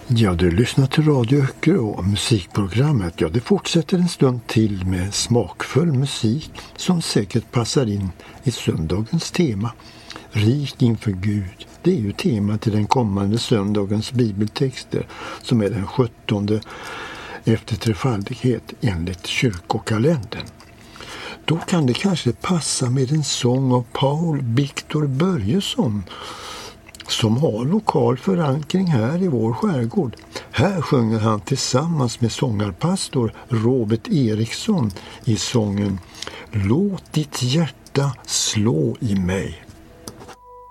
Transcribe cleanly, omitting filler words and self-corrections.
Ja, du lyssnar till Radio Öckerö och musikprogrammet. Ja, det fortsätter en stund till med smakfull musik som säkert passar in i söndagens tema. Rik inför Gud. Det är ju tema till den kommande söndagens bibeltexter som är den 17:e efter trefaldighet enligt kyrkokalendern. Då kan det kanske passa med en sång av Paul Victor Börjesson som har lokal förankring här i vår skärgård. Här sjunger han tillsammans med sångarpastor Robert Eriksson i sången Låt ditt hjärta slå i mig.